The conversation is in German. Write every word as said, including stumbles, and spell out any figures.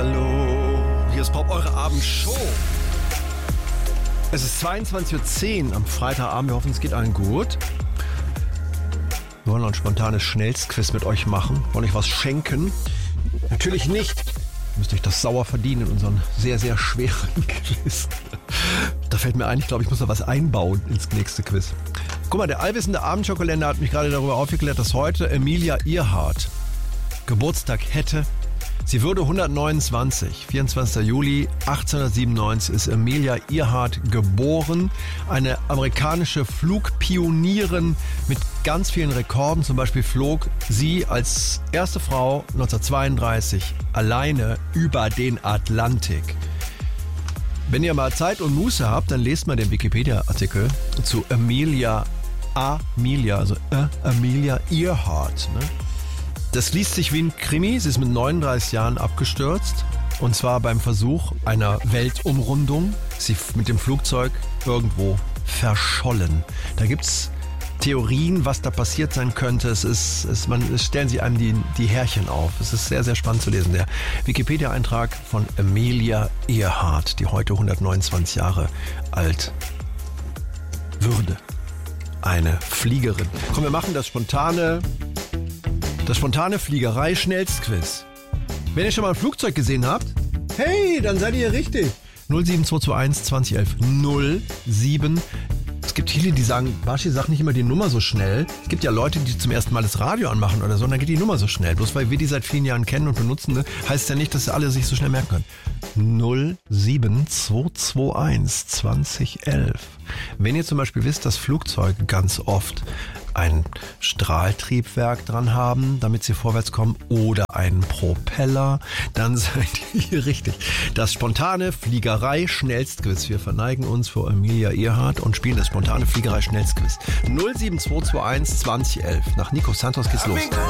Hallo, hier ist Pop, eure Abendshow. Es ist zweiundzwanzig Uhr zehn am Freitagabend. Wir hoffen, es geht allen gut. Wir wollen noch ein spontanes Schnellstquiz mit euch machen. Wollen euch was schenken? Natürlich nicht. Ihr müsst euch das sauer verdienen in unseren sehr, sehr schweren Quiz. Da fällt mir ein, ich glaube, ich muss noch was einbauen ins nächste Quiz. Guck mal, der allwissende Abendschokolender hat mich gerade darüber aufgeklärt, dass heute Emilia Earhart Geburtstag hätte. Sie würde hundertneunundzwanzig. vierundzwanzigster Juli achtzehnhundertsiebenundneunzig ist Emilia Earhart geboren. Eine amerikanische Flugpionierin mit ganz vielen Rekorden. Zum Beispiel flog sie als erste Frau neunzehnhundertzweiunddreißig alleine über den Atlantik. Wenn ihr mal Zeit und Muße habt, dann lest mal den Wikipedia-Artikel zu Emilia Amelia, also äh, Emilia Earhart, ne? Das liest sich wie ein Krimi. Sie ist mit neununddreißig Jahren abgestürzt. Und zwar beim Versuch einer Weltumrundung. Sie ist mit dem Flugzeug irgendwo verschollen. Da gibt es Theorien, was da passiert sein könnte. Es ist, es, man, es stellen sie einem die, die Härchen auf. Es ist sehr, sehr spannend zu lesen. Der Wikipedia-Eintrag von Emilia Earhart, die heute hundertneunundzwanzig Jahre alt würde. Eine Fliegerin. Komm, wir machen das spontane... Das spontane Fliegerei-Schnellstquiz. Wenn ihr schon mal ein Flugzeug gesehen habt, hey, dann seid ihr richtig. null sieben zwei zwei eins zwanzig elf null sieben. Es gibt viele, die sagen, Baschi, sag nicht immer die Nummer so schnell. Es gibt ja Leute, die zum ersten Mal das Radio anmachen oder so, und dann geht die Nummer so schnell. Bloß weil wir die seit vielen Jahren kennen und benutzen, ne, heißt ja nicht, dass alle sich so schnell merken können. null sieben zwei zwei eins zwanzig elf. Wenn ihr zum Beispiel wisst, dass Flugzeuge ganz oft ein Strahltriebwerk dran haben, damit sie vorwärts kommen, oder einen Propeller, dann seid ihr hier richtig. Das spontane Fliegerei-Schnellstquiz. Wir verneigen uns vor Emilia Earhart und spielen das spontane Fliegerei-Schnellstquiz. null sieben zwei zwei eins zwanzig elf. Nach Nico Santos geht's los.